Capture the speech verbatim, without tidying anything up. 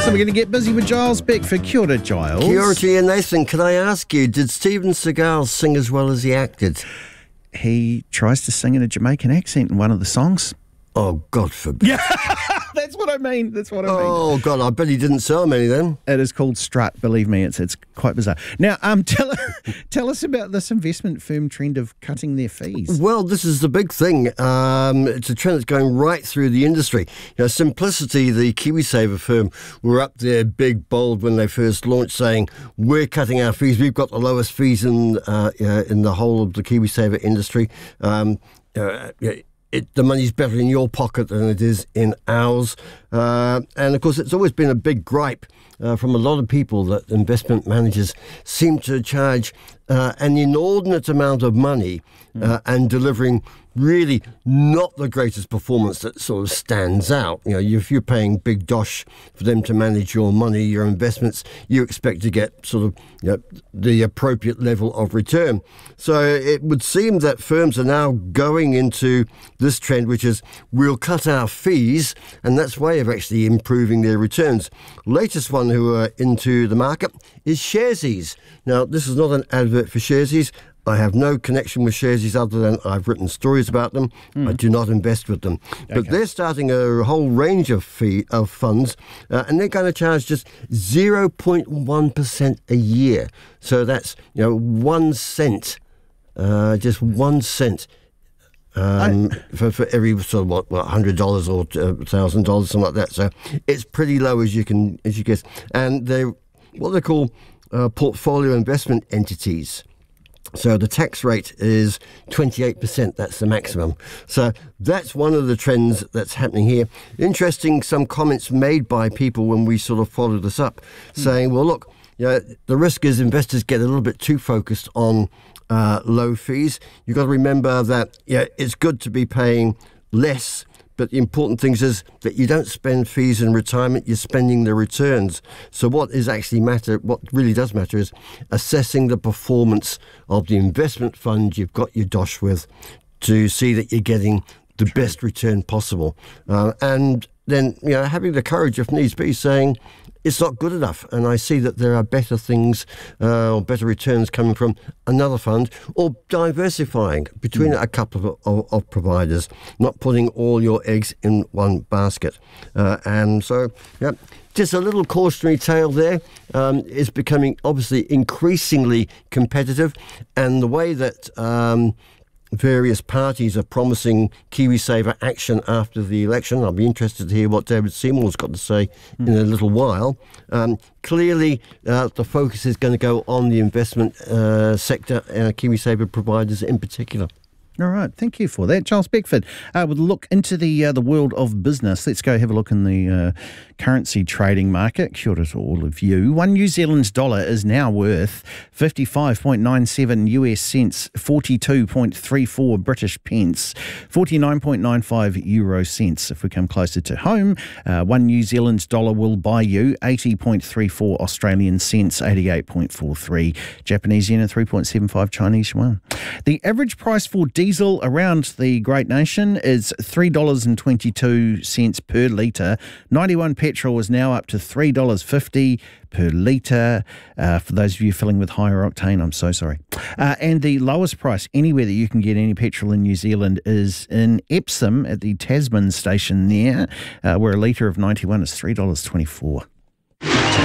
So we're going to get busy with Giles Beckford. Kia ora, Giles. Kia ora to you, Nathan. Can I ask you, did Steven Seagal sing as well as he acted? He tries to sing in a Jamaican accent in one of the songs. Oh, God forbid. Yeah, that's what I mean. That's what I mean. Oh, God, I bet he didn't sell many then. It is called Strut, believe me. It's it's quite bizarre. Now, um, tell, tell us about this investment firm trend of cutting their fees. Well, this is the big thing. Um, it's a trend that's going right through the industry. You know, Simplicity, the KiwiSaver firm, were up there big, bold when they first launched, saying, we're cutting our fees. We've got the lowest fees in, uh, uh, in the whole of the KiwiSaver industry. Um, uh, It, the money's better in your pocket than it is in ours. Uh, and, of course, it's always been a big gripe uh, from a lot of people that investment managers seem to charge uh, an inordinate amount of money uh, and delivering really not the greatest performance that sort of stands out. You know, if you're paying big dosh for them to manage your money, your investments, you expect to get sort of, you know, the appropriate level of return. So it would seem that firms are now going into this trend, which is we'll cut our fees, and that's a way of actually improving their returns. Latest one who are into the market is Sharesies. Now, this is not an advert for Sharesies. I have no connection with Sharesies other than I've written stories about them. Mm. I do not invest with them. Okay. But they're starting a whole range of fee of funds, uh, and they're going to charge just zero point one percent a year. So that's, you know, one cent, uh, just one cent. Um, I, for, for every sort of what, what one hundred dollars or one thousand dollars, something like that. So it's pretty low as you can as you guess. And they're what they call uh, portfolio investment entities. So the tax rate is twenty-eight percent. That's the maximum. So that's one of the trends that's happening here. Interesting, some comments made by people when we sort of followed this up, mm. saying, well, look, you know, the risk is investors get a little bit too focused on uh, low fees. You've got to remember that yeah, it's good to be paying less, but the important thing is that you don't spend fees in retirement, you're spending the returns. So what is actually matter, what really does matter is assessing the performance of the investment fund you've got your dosh with to see that you're getting the True. best return possible. Uh, and then, you know, having the courage, if needs be, saying, it's not good enough, and I see that there are better things uh, or better returns coming from another fund, or diversifying between mm. a couple of, of, of providers, not putting all your eggs in one basket. Uh, and so, yeah, just a little cautionary tale there. Um, it's becoming obviously increasingly competitive, and the way that um, various parties are promising KiwiSaver action after the election. I'll be interested to hear what David Seymour's got to say mm. in a little while. Um, clearly, uh, the focus is going to go on the investment uh, sector, uh, KiwiSaver providers in particular. All right, thank you for that, Giles Beckford. Uh, with a look into the uh, the world of business, let's go have a look in the uh, currency trading market. Kia ora to all of you. One New Zealand dollar is now worth fifty-five point nine seven U S cents, forty-two point three four British pence, forty-nine point nine five euro cents. If we come closer to home, uh, one New Zealand dollar will buy you eighty point three four Australian cents, eighty-eight point four three Japanese yen, and three point seven five Chinese yuan. The average price for diesel around the great nation is three dollars and twenty-two cents per litre. ninety-one petrol is now up to three dollars fifty per litre. Uh, for those of you filling with higher octane, I'm so sorry. Uh, and the lowest price anywhere that you can get any petrol in New Zealand is in Epsom at the Tasman station there, uh, where a litre of ninety-one is three dollars twenty-four.